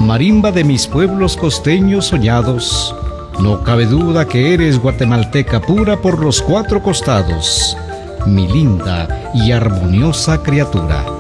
marimba de mis pueblos costeños soñados, no cabe duda que eres guatemalteca pura por los cuatro costados, mi linda y armoniosa criatura.